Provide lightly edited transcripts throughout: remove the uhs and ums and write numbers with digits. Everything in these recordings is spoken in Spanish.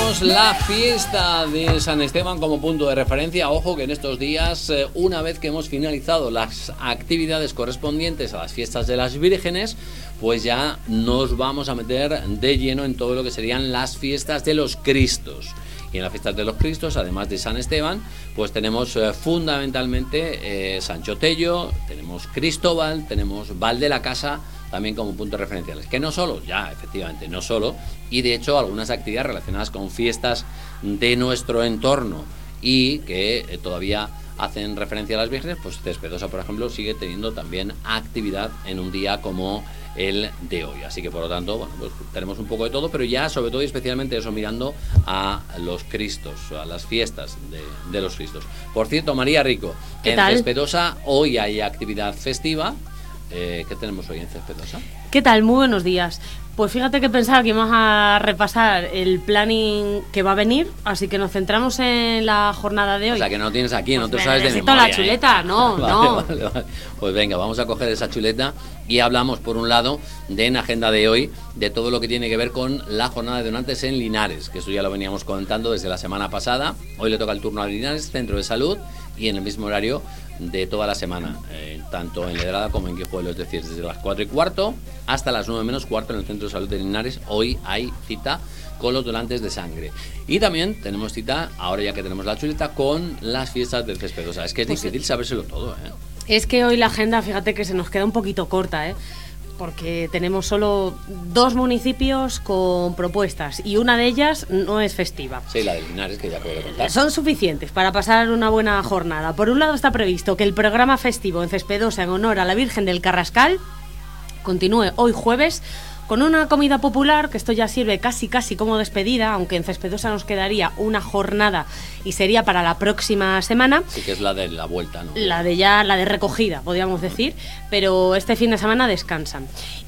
tenemos la fiesta de San Esteban como punto de referencia. Ojo que en estos días, una vez que hemos finalizado las actividades correspondientes a las fiestas de las vírgenes, pues ya nos vamos a meter de lleno en todo lo que serían las fiestas de los Cristos. Y en las fiestas de los Cristos, además de San Esteban, pues tenemos fundamentalmente Sancho Tello, tenemos Cristóbal, tenemos Val de la Casa, también como puntos referenciales, que no solo, ya efectivamente no solo, y de hecho algunas actividades relacionadas con fiestas de nuestro entorno y que todavía hacen referencia a las vírgenes, pues Cespedosa, por ejemplo, sigue teniendo también actividad en un día como el de hoy. Así que por lo tanto, bueno, pues tenemos un poco de todo, pero ya sobre todo y especialmente eso mirando a los Cristos, a las fiestas de los Cristos. Por cierto, María Rico, en Cespedosa hoy hay actividad festiva. ¿Qué tenemos hoy en Cespedosa? ¿Qué tal? Muy buenos días. Pues fíjate que pensaba que íbamos a repasar el planning que va a venir, así que nos centramos en la jornada de hoy. O sea, que no lo tienes aquí, no te sabes de memoria. Necesito la chuleta, no, vale, no. Vale. Pues venga, vamos a coger esa chuleta y hablamos, por un lado, en agenda de hoy, de todo lo que tiene que ver con la jornada de donantes en Linares, que eso ya lo veníamos comentando desde la semana pasada. Hoy le toca el turno a Linares, Centro de Salud, y en el mismo horario de toda la semana, tanto en Ledrada como en Guijuelo, es decir, desde las 4:15 hasta las 9:15 en el Centro de Salud de Linares. Hoy hay cita con los donantes de sangre. Y también tenemos cita, ahora ya que tenemos la chuleta, con las fiestas del Cespedosa. Es que es difícil sabérselo todo, ¿eh? Es que hoy la agenda, fíjate que se nos queda un poquito corta, porque tenemos solo 2 municipios con propuestas y una de ellas no es festiva. Sí, la de Linares, que ya acabo de contar. Son suficientes para pasar una buena jornada. Por un lado está previsto que el programa festivo en Cespedosa en honor a la Virgen del Carrascal continúe hoy jueves con una comida popular, que esto ya sirve casi como despedida, aunque en Cespedosa nos quedaría una jornada y sería para la próxima semana. Sí, que es la de la vuelta, ¿no? La de recogida, podríamos decir, pero este fin de semana descansan.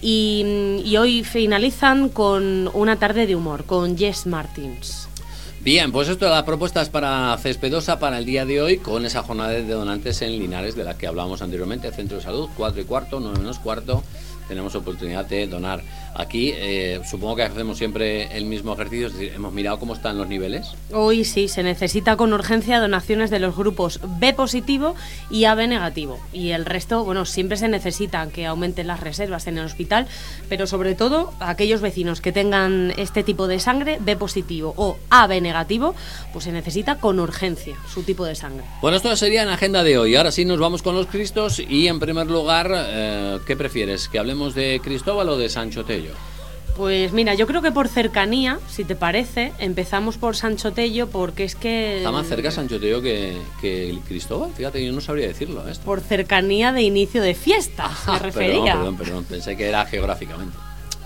Y hoy finalizan con una tarde de humor, con Jess Martins. Bien, pues esto de las propuestas para Cespedosa para el día de hoy, con esa jornada de donantes en Linares, de la que hablábamos anteriormente, Centro de Salud, 4:15, 9:15. Tenemos oportunidad de donar. Aquí supongo que hacemos siempre el mismo ejercicio, es decir, hemos mirado cómo están los niveles. Hoy sí, se necesita con urgencia donaciones de los grupos B positivo y AB negativo. Y el resto, bueno, siempre se necesita que aumenten las reservas en el hospital, pero sobre todo aquellos vecinos que tengan este tipo de sangre, B positivo o AB negativo, pues se necesita con urgencia su tipo de sangre. Bueno, esto sería en la agenda de hoy. Ahora sí nos vamos con los Cristos y en primer lugar, ¿qué prefieres? ¿Que hablemos de Cristóbal o de Sancho Tello? Pues mira, yo creo que por cercanía, si te parece, empezamos por Sancho Tello, porque es que... Está más cerca Sancho Tello que el Cristóbal, fíjate, yo no sabría decirlo esto. Por cercanía de inicio de fiesta, me refería. Perdón, pensé que era geográficamente.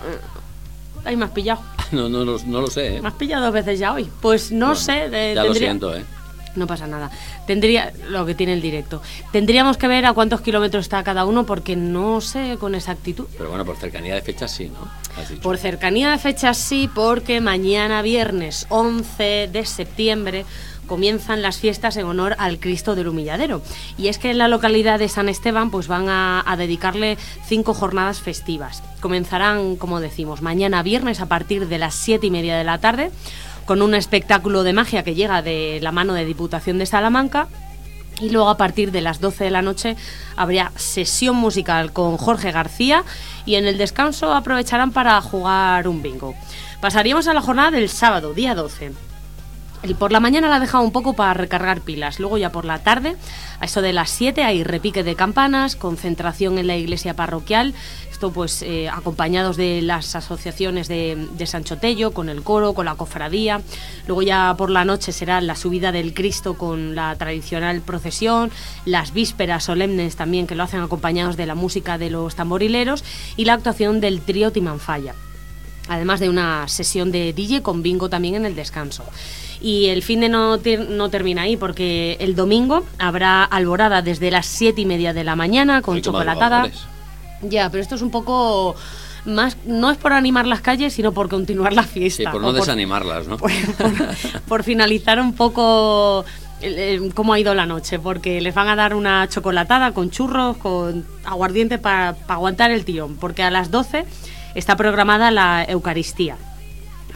Ay, me has pillado. No lo sé, ¿eh? Me has pillado 2 veces ya hoy. Pues no sé. Ya lo siento, ¿eh? No pasa nada. Tendría lo que tiene el directo. Tendríamos que ver a cuántos kilómetros está cada uno, porque no sé con exactitud. Pero bueno, por cercanía de fechas sí, ¿no? Has dicho. Por cercanía de fechas sí, porque mañana viernes 11 de septiembre comienzan las fiestas en honor al Cristo del Humilladero. Y es que en la localidad de San Esteban pues van a dedicarle 5 jornadas festivas. Comenzarán, como decimos, mañana viernes a partir de las 7:30 de la tarde, con un espectáculo de magia que llega de la mano de Diputación de Salamanca, y luego a partir de las 12 de la noche habría sesión musical con Jorge García, y en el descanso aprovecharán para jugar un bingo. Pasaríamos a la jornada del sábado, día 12. Y por la mañana la he dejado un poco para recargar pilas. Luego ya por la tarde, a eso de las 7, hay repique de campanas, concentración en la iglesia parroquial. Esto pues acompañados de las asociaciones de Sancho Tello, con el coro, con la cofradía. Luego ya por la noche será la subida del Cristo con la tradicional procesión, las vísperas solemnes también, que lo hacen acompañados de la música de los tamborileros, y la actuación del trío Timanfaya. Además de una sesión de DJ con bingo también en el descanso. Y el fin de no termina ahí, porque el domingo habrá alborada desde las 7:30 de la mañana con chocolatada. Ya, pero esto es un poco más, no es por animar las calles, sino por continuar la fiesta. Sí, por no desanimarlas, ¿no? Por finalizar un poco cómo ha ido la noche, porque les van a dar una chocolatada con churros, con aguardiente para aguantar el tirón, porque a las 12 está programada la Eucaristía.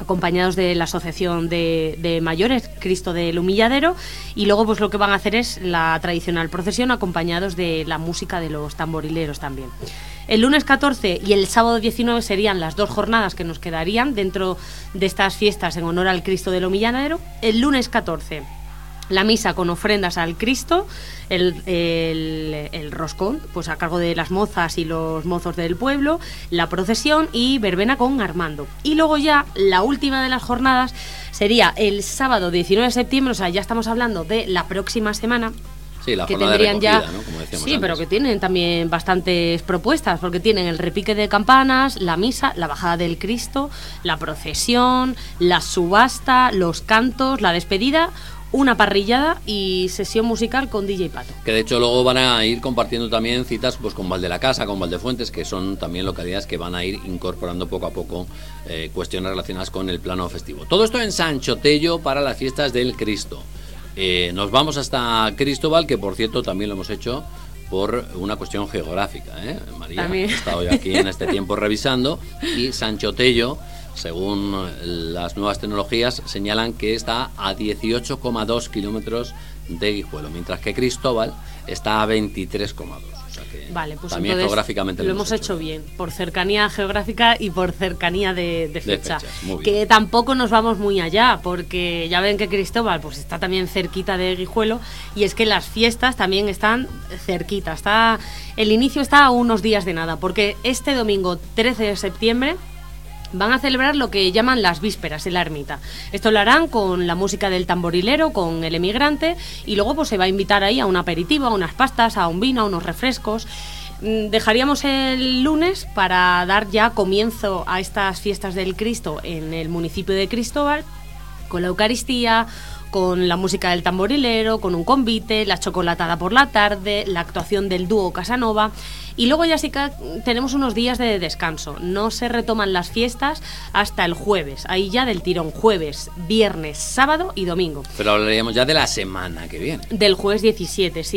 acompañados de la Asociación de Mayores Cristo del Humilladero, y luego pues lo que van a hacer es la tradicional procesión acompañados de la música de los tamborileros también. El lunes 14 y el sábado 19 serían las 2 jornadas que nos quedarían dentro de estas fiestas en honor al Cristo del Humilladero. El lunes 14, la misa con ofrendas al Cristo, el roscón, pues a cargo de las mozas y los mozos del pueblo, la procesión y verbena con Armando. Y luego ya la última de las jornadas sería el sábado 19 de septiembre, o sea, ya estamos hablando de la próxima semana. Sí, la que jornada tendrían de recogida, ya, ¿no? Como decíamos sí, antes. pero que tienen también bastantes propuestas, porque tienen el repique de campanas, la misa, la bajada del Cristo, la procesión, la subasta, los cantos, la despedida, una parrillada y sesión musical con DJ Pato. Que de hecho luego van a ir compartiendo también citas pues con Val de la Casa, con Valdefuentes, que son también localidades que van a ir incorporando poco a poco cuestiones relacionadas con el plano festivo. Todo esto en Sancho Tello para las fiestas del Cristo. Nos vamos hasta Cristóbal, que por cierto también lo hemos hecho por una cuestión geográfica, María. También. He estado yo aquí en este tiempo revisando, y Sancho Tello, según las nuevas tecnologías, señalan que está a 18,2 kilómetros de Guijuelo, mientras que Cristóbal está a 23,2. O sea que Vale, pues también entonces geográficamente lo hemos hecho bien, por cercanía geográfica y por cercanía de fecha. Muy bien. Que tampoco nos vamos muy allá, porque ya ven que Cristóbal pues está también cerquita de Guijuelo, y es que las fiestas también están cerquita. El inicio está a unos días de nada, porque este domingo 13 de septiembre van a celebrar lo que llaman las vísperas en la ermita. Esto lo harán con la música del tamborilero, con el emigrante, y luego pues se va a invitar ahí a un aperitivo, a unas pastas, a un vino, a unos refrescos. Dejaríamos el lunes para dar ya comienzo a estas fiestas del Cristo en el municipio de Cristóbal, con la Eucaristía, con la música del tamborilero, con un convite, la chocolatada por la tarde, la actuación del dúo Casanova, y luego ya sí que tenemos unos días de descanso. No se retoman las fiestas hasta el jueves, ahí ya del tirón, jueves, viernes, sábado y domingo. Pero hablaríamos ya de la semana que viene. Del jueves 17, sí.